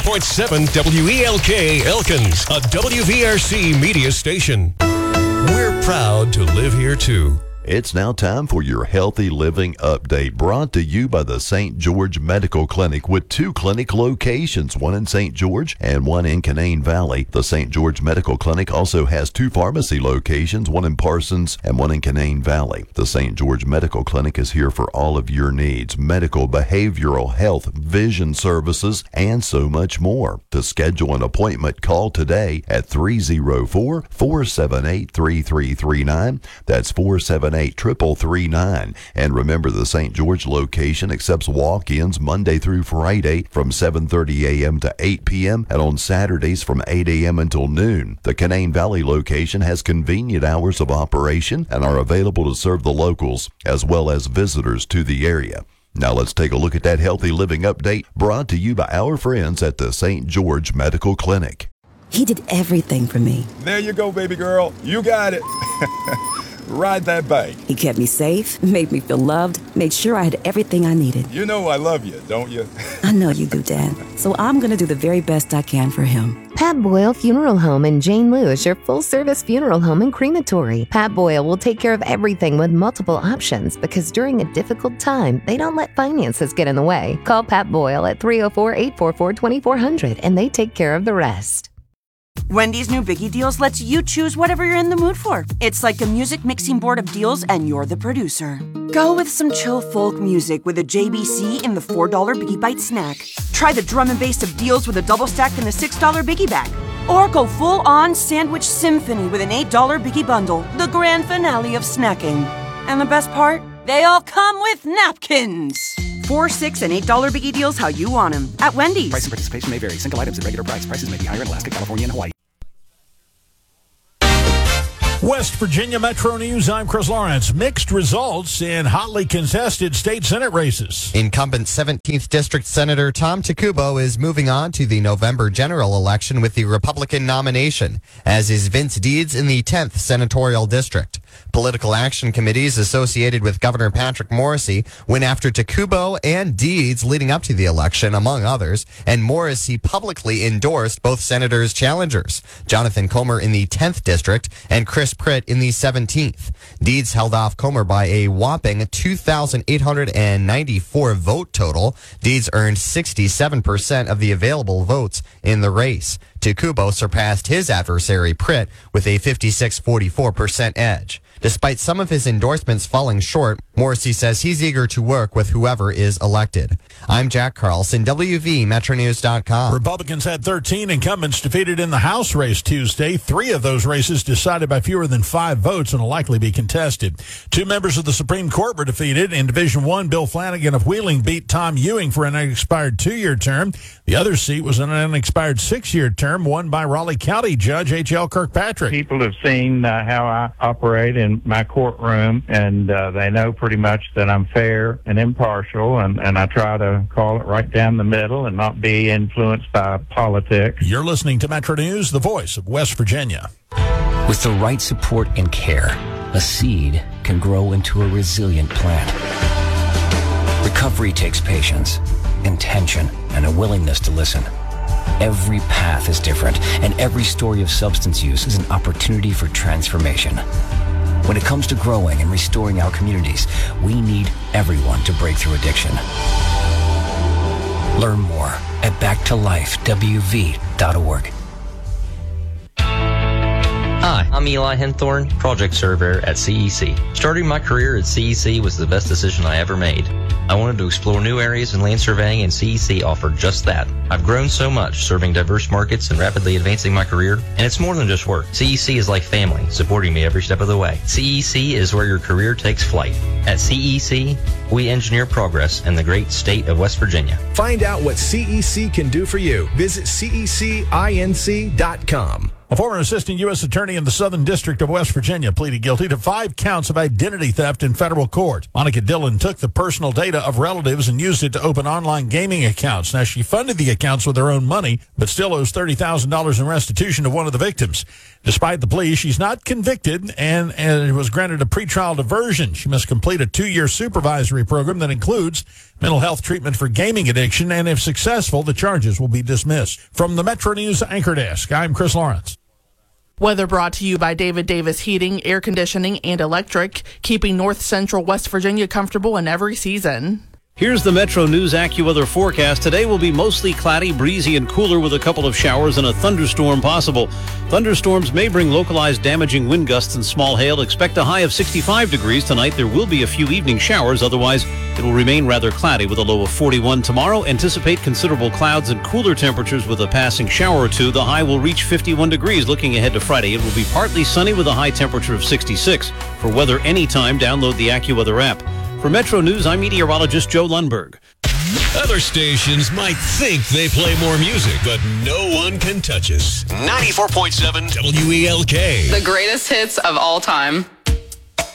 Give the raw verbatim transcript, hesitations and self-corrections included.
point seven W E L K Elkins, a W V R C media station. We're proud to live here too. It's now time for your Healthy Living Update, brought to you by the Saint George Medical Clinic, with two clinic locations, one in Saint George and one in Canaan Valley. The Saint George Medical Clinic also has two pharmacy locations, one in Parsons and one in Canaan Valley. The Saint George Medical Clinic is here for all of your needs: medical, behavioral health, vision services, and so much more. To schedule an appointment, call today at three oh four, four seven eight, three three three nine. That's four seven eight, three three three nine. And remember, the Saint George location accepts walk-ins Monday through Friday from seven thirty a.m. to eight p.m. and on Saturdays from eight a.m. until noon. The Canaan Valley location has convenient hours of operation and are available to serve the locals as well as visitors to the area. Now let's take a look at that Healthy Living Update, brought to you by our friends at the Saint George Medical Clinic. He did everything for me. There you go, baby girl. You got it. Ride that bike. He kept me safe, made me feel loved, made sure I had everything I needed. You know I love you, don't you? I know you do, Dad. So I'm going to do the very best I can for him. Pat Boyle Funeral Home in Jane Lewis, your full-service funeral home and crematory. Pat Boyle will take care of everything with multiple options, because during a difficult time, they don't let finances get in the way. Call Pat Boyle at three oh four, eight four four, two four zero zero and they take care of the rest. Wendy's new Biggie Deals lets you choose whatever you're in the mood for. It's like a music mixing board of deals, and you're the producer. Go with some chill folk music with a J B C in the four dollar Biggie Bite snack. Try the drum and bass of deals with a double stack in the six dollar Biggie bag. Or go full-on sandwich symphony with an eight dollar Biggie bundle, the grand finale of snacking. And the best part? They all come with napkins. Four, six, and eight dollar Biggie Deals how you want them at Wendy's. Price and participation may vary. Single items at regular price. Prices may be higher in Alaska, California, and Hawaii. West Virginia Metro News, I'm Chris Lawrence. Mixed results in hotly contested state Senate races. Incumbent seventeenth District Senator Tom Takubo is moving on to the November general election with the Republican nomination, as is Vince Deeds in the tenth Senatorial District. Political action committees associated with Governor Patrick Morrisey went after Takubo and Deeds leading up to the election, among others, and Morrisey publicly endorsed both senators' challengers, Jonathan Comer in the tenth District and Chris Pritt in the seventeenth. Deeds held off Comer by a whopping two thousand eight hundred ninety-four vote total. Deeds earned sixty-seven percent of the available votes in the race. Takubo surpassed his adversary Pritt with a fifty-six forty-four percent edge. Despite some of his endorsements falling short, Morrisey says he's eager to work with whoever is elected. I'm Jack Carlson, W V Metro News dot com. Republicans had thirteen incumbents defeated in the House race Tuesday. Three of those races decided by fewer than five votes and will likely be contested. Two members of the Supreme Court were defeated. In Division one, Bill Flanagan of Wheeling beat Tom Ewing for an unexpired two-year term. The other seat was an unexpired six-year term won by Raleigh County Judge H L Kirkpatrick. People have seen uh, how I operate in my courtroom, and uh, they know pretty much that I'm fair and impartial, and, and I try to call it right down the middle and not be influenced by politics. You're listening to Metro News, the voice of West Virginia. With the right support and care, a seed can grow into a resilient plant. Recovery takes patience, intention, and a willingness to listen. Every path is different, and every story of substance use is an opportunity for transformation. When it comes to growing and restoring our communities, we need everyone to break through addiction. Learn more at back to life w v dot org. Hi, I'm Eli Henthorne, project surveyor at C E C. Starting my career at C E C was the best decision I ever made. I wanted to explore new areas in land surveying, and C E C offered just that. I've grown so much serving diverse markets and rapidly advancing my career, and it's more than just work. C E C is like family, supporting me every step of the way. C E C is where your career takes flight. At C E C, we engineer progress in the great state of West Virginia. Find out what C E C can do for you. Visit C E C inc dot com. A former assistant U S attorney in the Southern District of West Virginia pleaded guilty to five counts of identity theft in federal court. Monica Dillon took the personal data of relatives and used it to open online gaming accounts. Now, she funded the accounts with her own money, but still owes thirty thousand dollars in restitution to one of the victims. Despite the plea, she's not convicted and, and was granted a pretrial diversion. She must complete a two-year supervisory program that includes mental health treatment for gaming addiction, and if successful, the charges will be dismissed. From the Metro News Anchor Desk, I'm Chris Lawrence. Weather brought to you by David Davis Heating, Air Conditioning, and Electric, keeping North Central West Virginia comfortable in every season. Here's the Metro News AccuWeather forecast. Today will be mostly cloudy, breezy, and cooler with a couple of showers and a thunderstorm possible. Thunderstorms may bring localized damaging wind gusts and small hail. Expect a high of sixty-five degrees tonight. There will be a few evening showers. Otherwise, it will remain rather cloudy with a low of forty-one. Tomorrow, anticipate considerable clouds and cooler temperatures with a passing shower or two. The high will reach fifty-one degrees. Looking ahead to Friday, it will be partly sunny with a high temperature of sixty-six. For weather anytime, download the AccuWeather app. For Metro News, I'm meteorologist Joe Lundberg. Other stations might think they play more music, but no one can touch us. ninety-four point seven W E L K. The greatest hits of all time.